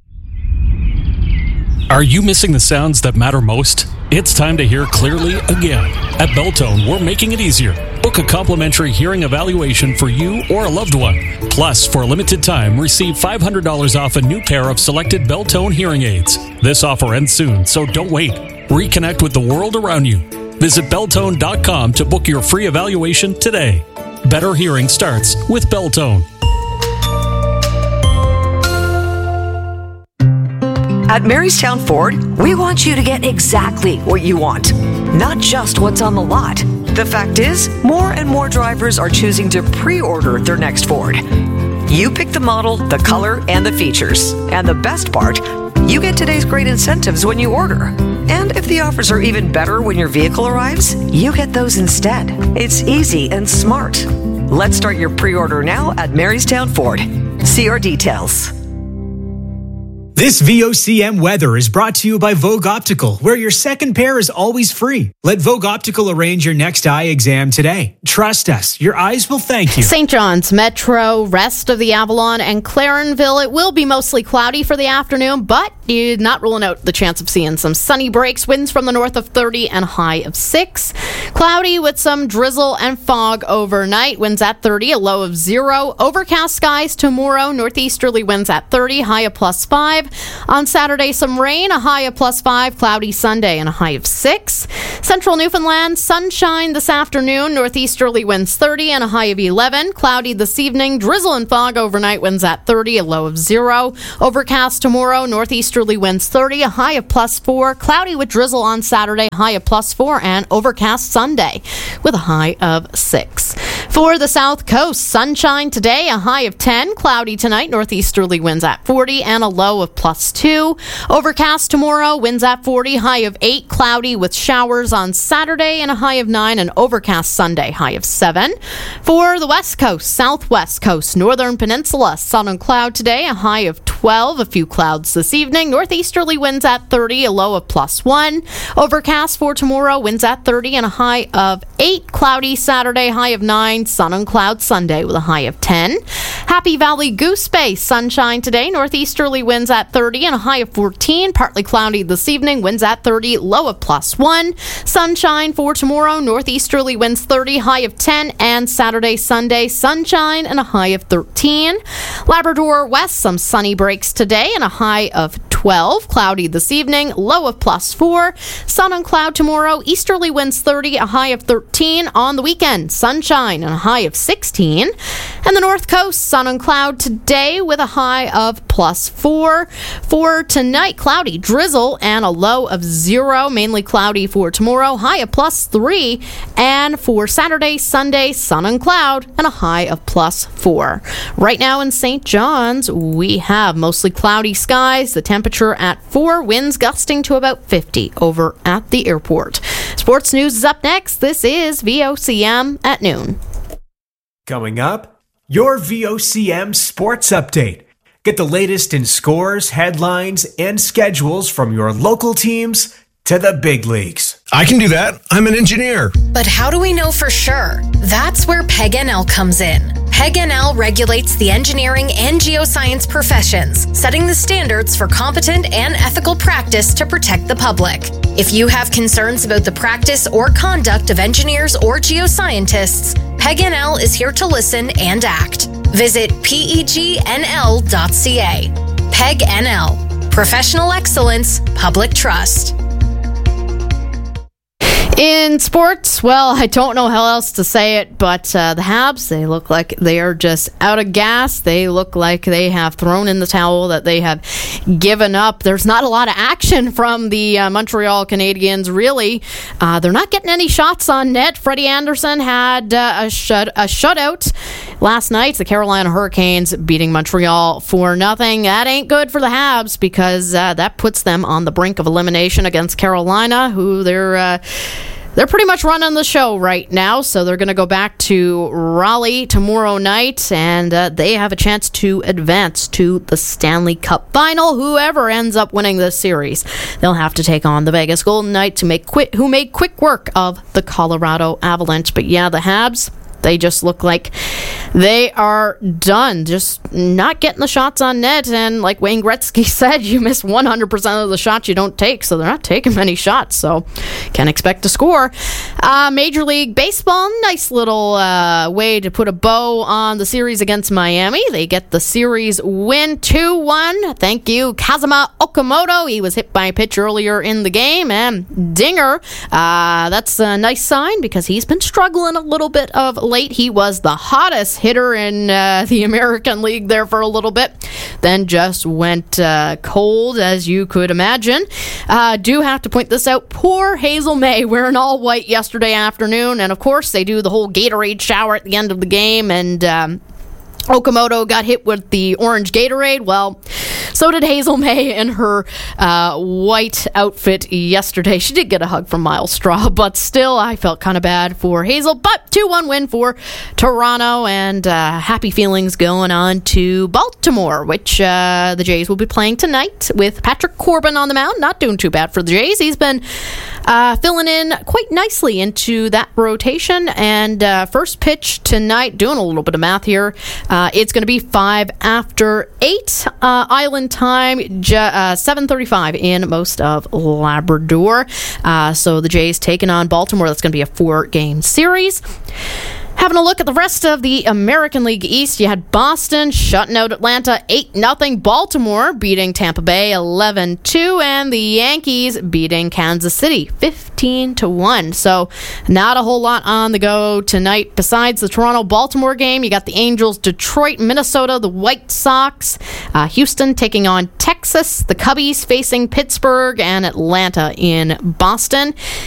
Are you missing the sounds that matter most? It's time to hear clearly again. At Belltone, we're making it easier. Book a complimentary hearing evaluation for you or a loved one. Plus, for a limited time, receive $500 off a new pair of selected Belltone hearing aids. This offer ends soon, so don't wait. Reconnect with the world around you. Visit Belltone.com to book your free evaluation today. Better hearing starts with Belltone. At Marystown Ford, we want you to get exactly what you want, not just what's on the lot. The fact is, more and more drivers are choosing to pre-order their next Ford. You pick the model, the color, and the features. And the best part, you get today's great incentives when you order. And if the offers are even better when your vehicle arrives, you get those instead. It's easy and smart. Let's start your pre-order now at Marystown Ford. See our details. This VOCM weather is brought to you by Vogue Optical, where your second pair is always free. Let Vogue Optical arrange your next eye exam today. Trust us, your eyes will thank you. St. John's Metro, rest of the Avalon, and Clarenville. It will be mostly cloudy for the afternoon, but you're not ruling out the chance of seeing some sunny breaks. Winds from the north of 30 and a high of 6. Cloudy with some drizzle and fog overnight. Winds at 30, a low of 0. Overcast skies tomorrow. Northeasterly winds at 30, high of +5. On Saturday, some rain, a high of +5. Cloudy Sunday and a high of 6. Central Newfoundland, sunshine this afternoon. Northeasterly winds 30 and a high of 11. Cloudy this evening. Drizzle and fog overnight. Winds at 30, a low of 0. Overcast tomorrow. Northeasterly winds 30, a high of +4. Cloudy with drizzle on Saturday, high of +4. And overcast Sunday with a high of 6. For the South Coast, sunshine today, a high of 10. Cloudy tonight. Northeasterly winds at 40 and a low of +2. Overcast tomorrow, winds at 40, high of 8. Cloudy with showers on Saturday and a high of 9. And overcast Sunday, high of 7. For the West Coast, Southwest Coast, Northern Peninsula, sun and cloud today, a high of 12. A few clouds this evening. Northeasterly winds at 30, a low of +1. Overcast for tomorrow, winds at 30 and a high of 8. Cloudy Saturday, high of 9. Sun and cloud Sunday with a high of 10. Happy Valley Goose Bay, sunshine today. Northeasterly winds at 30 and a high of 14. Partly cloudy this evening. Winds at 30, low of +1. Sunshine for tomorrow. Northeasterly winds 30, high of 10. And Saturday, Sunday, sunshine and a high of 13. Labrador West, some sunny breaks today and a high of 12. Cloudy this evening. Low of +4. Sun and cloud tomorrow. Easterly winds 30, a high of 13. On the weekend, sunshine and a high of 16. And the North Coast, sun and cloud today with a high of +4. For tonight, cloudy, drizzle, and a low of 0. Mainly cloudy for tomorrow, high of +3. And for Saturday, Sunday, sun and cloud, and a high of +4. Right now in St. John's, we have mostly cloudy skies. The temperature at 4, winds gusting to about 50 over at the airport. Sports news is up next. This is VOCM at noon. Coming up, your VOCM Sports Update. Get the latest in scores, headlines, and schedules from your local teams to the big leagues. I can do that. I'm an engineer. But how do we know for sure? That's where PEG-NL comes in. PEG-NL regulates the engineering and geoscience professions, setting the standards for competent and ethical practice to protect the public. If you have concerns about the practice or conduct of engineers or geoscientists, PEG-NL is here to listen and act. Visit pegnl.ca. PEG-NL. Professional excellence, public trust. In sports, well, I don't know how else to say it, but the Habs, they look like they are just out of gas. They look like they have thrown in the towel, that they have given up. There's not a lot of action from the Montreal Canadiens, really. They're not getting any shots on net. Freddie Anderson had a shutout last night. The Carolina Hurricanes beating Montreal 4-0. That ain't good for the Habs, because that puts them on the brink of elimination against Carolina, who they're pretty much running the show right now, so they're going to go back to Raleigh tomorrow night, and they have a chance to advance to the Stanley Cup Final. Whoever ends up winning this series, they'll have to take on the Vegas Golden Knights, who made quick work of the Colorado Avalanche. But yeah, the Habs, they just look like they are done, just not getting the shots on net. And like Wayne Gretzky said, you miss 100% of the shots you don't take, so they're not taking many shots, so can't expect to score. Major League Baseball, nice little way to put a bow on the series against Miami. They get the series win 2-1. Thank you, Kazuma Okamoto. He was hit by a pitch earlier in the game, and dinger. That's a nice sign, because he's been struggling a little bit of late late. He was the hottest hitter in the American League there for a little bit. Then just went cold, as you could imagine. Do have to point this out. Poor Hazel May wearing all white yesterday afternoon. And, of course, they do the whole Gatorade shower at the end of the game. And Okamoto got hit with the orange Gatorade. Well, so did Hazel May in her white outfit yesterday. She did get a hug from Miles Straw, but still, I felt kind of bad for Hazel. But 2-1 win for Toronto, and happy feelings going on to Baltimore, which the Jays will be playing tonight with Patrick Corbin on the mound. Not doing too bad for the Jays. He's been filling in quite nicely into that rotation. And first pitch tonight, doing a little bit of math here, it's going to be 5 after 8 Island time, 7:35 in most of Labrador. So the Jays taking on Baltimore. That's going to be a 4-game series. Having a look at the rest of the American League East, you had Boston shutting out Atlanta 8-0, Baltimore beating Tampa Bay 11-2, and the Yankees beating Kansas City 15-1. So not a whole lot on the go tonight besides the Toronto-Baltimore game. You got the Angels, Detroit, Minnesota, the White Sox, Houston taking on Texas, the Cubbies facing Pittsburgh, and Atlanta in Boston.